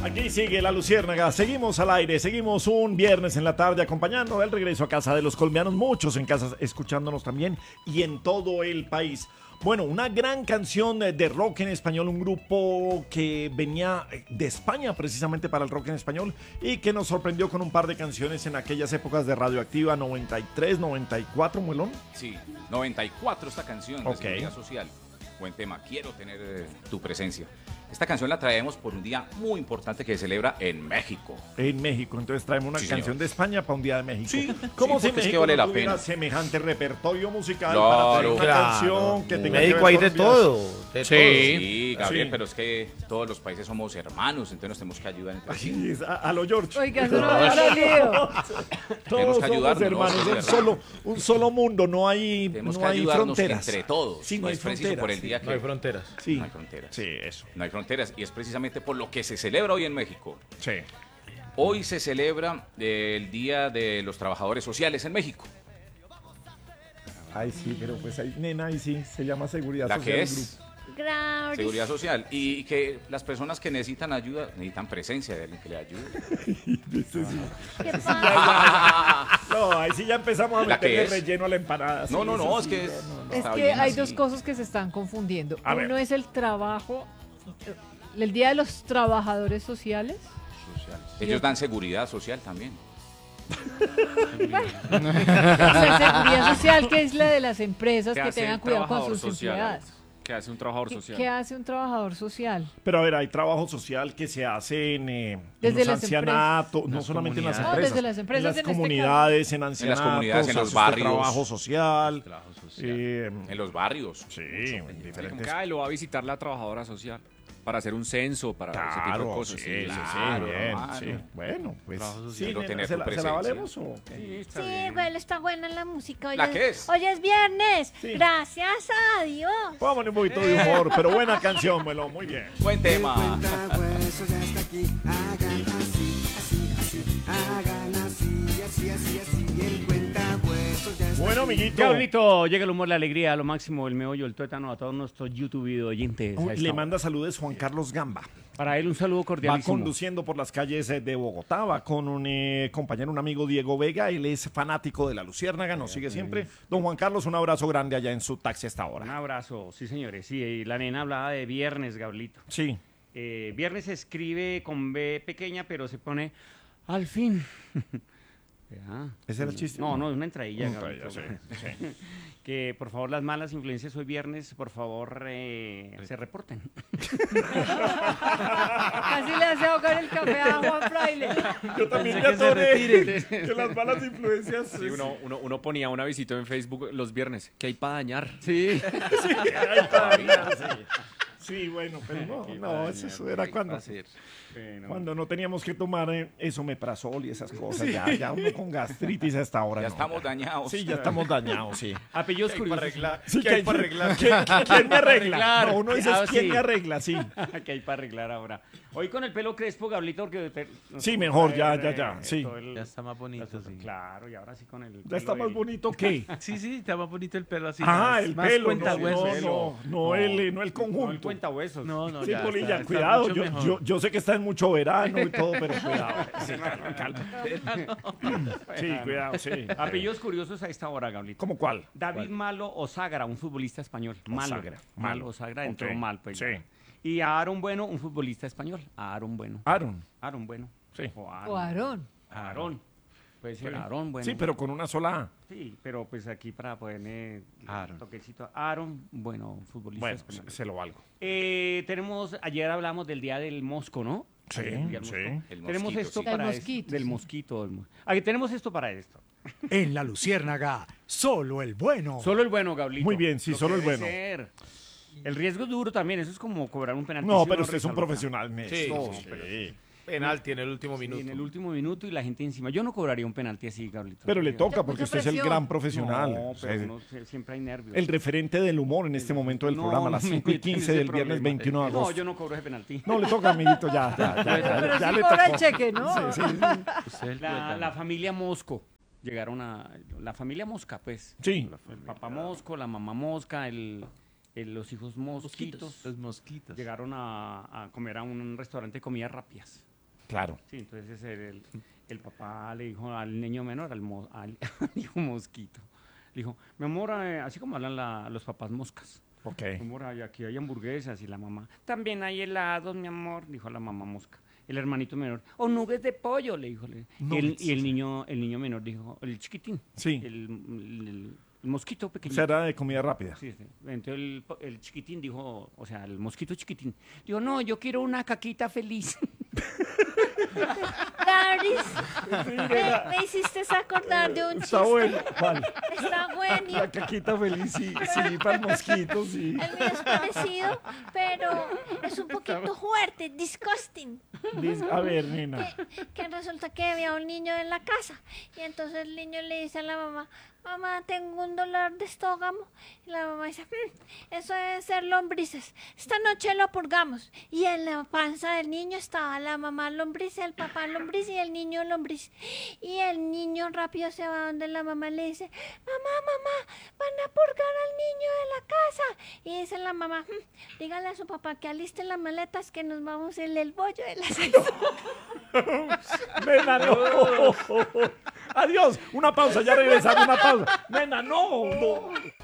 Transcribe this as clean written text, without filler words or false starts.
Aquí sigue la Luciérnaga, seguimos al aire, seguimos un viernes en la tarde acompañando el regreso a casa de los colombianos, muchos en casa escuchándonos también y en todo el país. Bueno, una gran canción de rock en español, un grupo que venía de España precisamente para el rock en español y que nos sorprendió con un par de canciones en aquellas épocas de Radioactiva 93, 94, Muelón. Sí, 94 esta canción, Ok. de Seguridad Social. Buen tema, quiero tener tu presencia. Esta canción la traemos por un día muy importante que se celebra en México. En México, entonces traemos una Sí, canción señor. de España para un día de México. Sí, ¿Cómo sí, si porque es que México vale no la tuviera pena. semejante repertorio musical Claro, para tener una claro. canción que tenga que México ver hay con de un día? todo. De Sí, Gabriel, Sí. pero es que todos los países somos hermanos, entonces nos tenemos que ayudar entre sí. Sí, es a lo George. Oiga, eso no va a lío. Todos Tenemos que somos ayudarnos, hermanos, ¿no? un solo mundo, no hay, Tenemos no que hay ayudarnos fronteras. entre todos. Sí, no hay es preciso fronteras. por el día que No hay fronteras. Sí. no hay fronteras. Sí, eso. No hay fronteras y es precisamente por lo que se celebra hoy en México. Sí. Hoy se celebra el Día de los Trabajadores Sociales en México. Ay, sí, pero pues ahí, nena, ahí sí, se llama seguridad La social que el es Gracias. Seguridad Social. Y que las personas que necesitan ayuda, necesitan presencia de alguien que le ayude. ¿Qué pasa? No, ahí sí ya empezamos a ¿La que meterle es? relleno a la empanada. No, sí, no, eso no, es sí, que no, no, no. Es está que bien hay así. dos cosas que se están confundiendo. A ver. Uno es el trabajo, el Día de los Trabajadores Sociales. Ellos dan seguridad social también. O sea, seguridad social, que es la de las empresas ¿Qué que hace tengan un cuidado con trabajador sus social, empleadas. Alex? ¿Qué hace un trabajador ¿Qué, social? qué hace un trabajador social? Pero a ver, hay trabajo social que se hace en Desde los las ancianatos, no Las solamente en las comunidades. empresas. No, desde las empresas en las en este comunidades, en ancianatos, comunidades, en los hace usted barrios. trabajo social. Trabajo social. En los barrios. Sí, Sí, como diferentes. que lo va a visitar la trabajadora social para hacer un censo, para ese tipo de Claro, cosas. sí, claro, bien, hermano. sí. Bueno, pues Trabajo social. sí, Quiero nena, tener ¿se tu la presencia. valemos o qué? Sí, güey, está buena la música. Hoy ¿La qué es? Hoy es viernes. Sí. Gracias a Dios. Póngale un poquito de humor, pero buena canción, Melo, muy bien. Buen tema. Cuentahuesos ya está aquí, hagan así, así, así, hagan así, así, así, así, el cuentahuesos ya está Bueno, aquí. amiguito. Carlito, llega el humor, la alegría, lo máximo, el meollo, el tuétano a todos nuestros YouTube oyentes. a esta Le hora. manda saludos Juan Carlos Gamba. Para él un saludo Va cordialísimo. conduciendo por las calles de Bogotá, va con un compañero, un amigo Diego Vega, él es fanático de la Luciérnaga, nos sigue siempre. Don Juan Carlos, un abrazo grande allá en su taxi hasta Un ahora. abrazo, sí señores. Sí, y la nena hablaba de viernes, Gablito. Sí, Viernes se escribe con B pequeña, pero se pone al fin. Ya. ¿ese era el chiste? No, no, es una entradilla, Una Gablito. entradilla, sí. Que por favor las malas influencias hoy viernes, por favor, se reporten. Casi le hace ahogar el café a Juan Fraile. Yo también me que se atoré retiren. que las malas influencias. Sí, uno ponía un avisito en Facebook los viernes. ¿Qué hay para dañar? Sí. Ay, todavía, sí. Sí, bueno, pero no, eso era cuando no teníamos que tomar esomeprazol y esas cosas. Ya uno con gastritis hasta ahora. Ya no. estamos dañados. Sí, ya estamos dañados, sí. Apellidos curiosos. Sí, ¿qué hay para arreglar? ¿Quién me arregla? arreglar? No, uno dice, Ah, ¿quién sí. me arregla? Sí. ¿Qué hay para arreglar ahora? Hoy con el pelo crespo, Gablito, porque... Sí, mejor, ya, sí. todo el- Ya está más bonito, sí. Claro, y ahora sí con el... ¿Ya está pelo más bonito que? Sí, sí, está más bonito el pelo así. Ah, más- el más pelo. cuentahuesos. No el No, el conjunto. cuenta huesos. No, no, Sí, ya Polilla, está cuidado. mucho mejor. Yo sé que está en mucho verano y todo, pero cuidado. Sí, calma. Sí, cuidado, sí. Apellidos curiosos a esta hora, Gablito. ¿Cómo cuál? David Malo Osagra, un futbolista español. Malo. Osagra, Malo Malo. Osagra Ok, entró mal, pues. sí. ya. Y a Aaron Bueno, un futbolista español. A Aaron Bueno. Aaron. Aaron Bueno. Sí. O O Aaron. Aarón. Aarón. Puede ser Aaron Bueno. Sí, pero con una sola A. Sí, pero pues aquí para ponerle Aaron. toquecito. Aaron Bueno, un futbolista Bueno, español. se lo valgo. Ayer hablamos del Día del Mosco, ¿no? Sí, Ayer, el Día del sí. Mosco. El Tenemos mosquito, esto sí. Del para mosquito, del sí. mosquito. Aquí tenemos esto para esto. En la Luciérnaga, solo el bueno. Solo el bueno, Gablito. Muy bien, sí, Lo solo que el debe bueno. ser. El riesgo es duro también, eso es como cobrar un penalti. No, si pero uno usted es un resbaló. profesional en esto. Sí, Sí. Penalti en el último Sí, minuto. en el último minuto y la gente encima. Yo no cobraría un penalti así, Gablito. Pero le toca Ya porque puso usted es el presión. gran profesional. No, O sea, pero siempre hay nervios. el referente del humor en este momento del programa, a las 5:15 del viernes 21 de No, agosto. yo no cobro ese penalti. No, le toca, amiguito, ya Pero sí le cobra el tocó. cheque, ¿no? Sí, sí, sí. Usted el La tuétano. familia Mosco. Llegaron a... La familia Mosca, pues. Sí. El papá Mosco, la mamá Mosca, los hijos mosquitos. Los mosquitos. Llegaron a comer a un restaurante de comidas rápidas. Claro. Sí, entonces el papá le dijo al niño menor, al hijo mosquito, le dijo, mi amor, así como hablan los papás moscas. Ok. Mi amor, aquí hay hamburguesas y la mamá, también hay helados, mi amor, dijo la mamá mosca. El hermanito menor, o nuggets de pollo, le dijo. Y el niño menor dijo, el chiquitín, Sí. el mosquito pequeño. Será de comida rápida. Sí, sí. Entonces el chiquitín dijo, o sea, el mosquito chiquitín, dijo, no, yo quiero una caquita feliz. Daris, me hiciste acordar de un chiste. Está bueno. ¿Cuál? Está bueno. La caquita feliz, sí, sí, para el mosquito, sí. El mío es parecido, pero es un poquito fuerte, disgusting. A ver, nena. Que resulta que había un niño en la casa y entonces el niño le dice a la mamá, mamá, tengo un dolor de estómago. Y la mamá dice, eso debe ser lombrices. Esta noche lo purgamos. Y en la panza del niño estaba la mamá lombriz, el papá lombriz y el niño lombriz. Y el niño rápido se va donde la mamá le dice, mamá, van a purgar al niño de la casa. Y dice la mamá, dígale a su papá que aliste las maletas que nos vamos en el bollo de la Nena, no. Adiós. Una pausa, ya regresamos. Una pausa. Nena, no.